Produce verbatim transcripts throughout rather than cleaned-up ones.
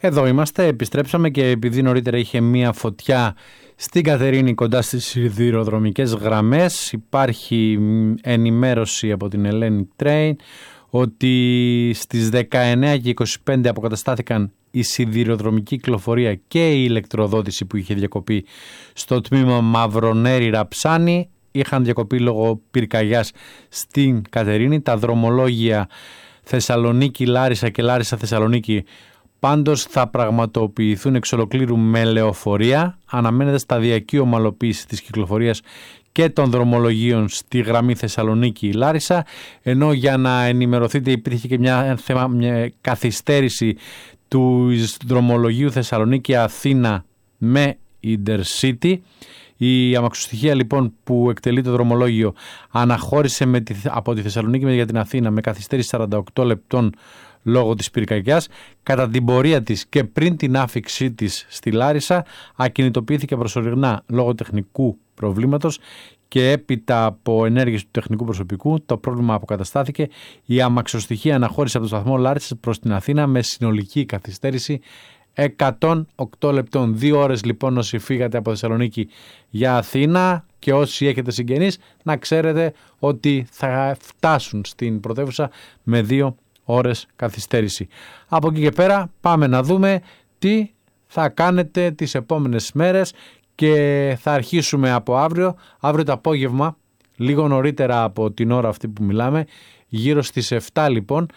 Εδώ είμαστε, επιστρέψαμε και επειδή νωρίτερα είχε μία φωτιά στην Κατερίνη κοντά στις σιδηροδρομικές γραμμές, υπάρχει ενημέρωση από την Hellenic Train ότι στις δεκαεννέα και είκοσι πέντε αποκαταστάθηκαν η σιδηροδρομική κυκλοφορία και η ηλεκτροδότηση που είχε διακοπεί στο τμήμα Μαυρονέρη Ραψάνη. Είχαν διακοπεί λόγω πυρκαγιάς στην Κατερίνη. Τα δρομολόγια Θεσσαλονίκη, Λάρισα και Λάρισα Θεσσαλονίκη πάντως θα πραγματοποιηθούν εξ ολοκλήρου με λεωφορεία. Αναμένεται σταδιακή ομαλοποίηση της κυκλοφορίας και των δρομολογίων στη γραμμή Θεσσαλονίκη-Λάρισα, ενώ για να ενημερωθείτε υπήρχε και μια, θέμα, μια καθυστέρηση του δρομολογίου Θεσσαλονίκη-Αθήνα με Intercity. Η αμαξοστοιχεία λοιπόν που εκτελεί το δρομολόγιο αναχώρησε με τη, από τη Θεσσαλονίκη για την Αθήνα με καθυστέρηση σαράντα οκτώ λεπτών λόγω της πυρκαγιάς. Κατά την πορεία της και πριν την άφηξή της στη Λάρισα ακινητοποιήθηκε προσωρινά λόγω τεχνικού προβλήματος και έπειτα από ενέργειες του τεχνικού προσωπικού το πρόβλημα αποκαταστάθηκε. Η αμαξοστοιχεία αναχώρησε από το σταθμό Λάρισσας προς την Αθήνα με συνολική καθυστέρηση εκατόν οκτώ λεπτών. Δύο ώρες λοιπόν όσοι φύγατε από Θεσσαλονίκη για Αθήνα και όσοι έχετε συγγενείς να ξέρετε ότι θα φτάσουν στην πρωτεύουσα με δύο ώρες καθυστέρηση. Από εκεί και πέρα πάμε να δούμε τι θα κάνετε τις επόμενες μέρες και θα αρχίσουμε από αύριο. Αύριο το απόγευμα, λίγο νωρίτερα από την ώρα αυτή που μιλάμε, γύρω στις επτά λοιπόν,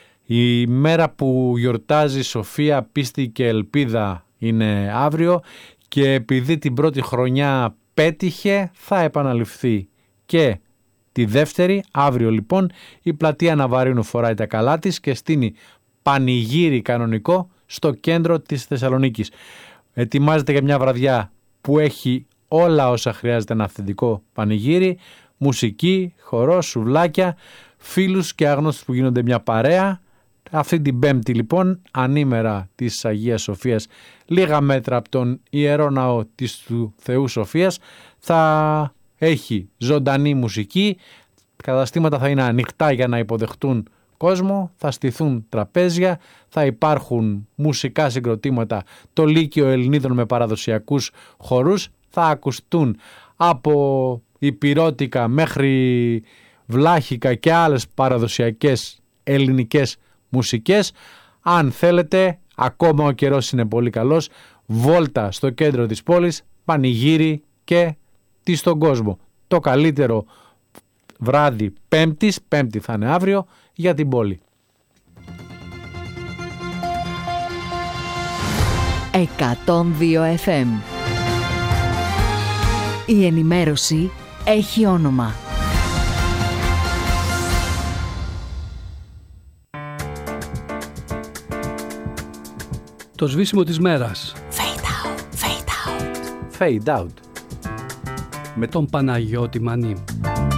η μέρα που γιορτάζει Σοφία, Πίστη και Ελπίδα είναι αύριο και επειδή την πρώτη χρονιά πέτυχε θα επαναληφθεί και τη δεύτερη. Αύριο λοιπόν η πλατεία Ναβαρίνου φοράει τα καλά της και στείνει πανηγύρι κανονικό στο κέντρο της Θεσσαλονίκης. Ετοιμάζεται για μια βραδιά που έχει όλα όσα χρειάζεται ένα αυθεντικό πανηγύρι, μουσική, χορό, σουβλάκια, φίλους και άγνωστους που γίνονται μια παρέα. Αυτή την Πέμπτη λοιπόν, ανήμερα της Αγίας Σοφίας, λίγα μέτρα από τον Ιερό Ναό της του Θεού Σοφίας, θα έχει ζωντανή μουσική, καταστήματα θα είναι ανοιχτά για να υποδεχτούν κόσμο, θα στηθούν τραπέζια, θα υπάρχουν μουσικά συγκροτήματα, το Λύκειο Ελληνίδων με παραδοσιακούς χορούς, θα ακουστούν από υπηρώτικα μέχρι βλάχικα και άλλες παραδοσιακές ελληνικές μουσικές. Αν θέλετε, ακόμα ο καιρός είναι πολύ καλός, βόλτα στο κέντρο της πόλης, πανηγύρι και τι στον κόσμο. Το καλύτερο βράδυ Πέμπτης, Πέμπτη θα είναι αύριο, για την πόλη. εκατόν δύο εφ εμ. Η ενημέρωση έχει όνομα. Το σβήσιμο της μέρας. Fade out, fade out. Fade out. Με τον Παναγιώτη Μανί.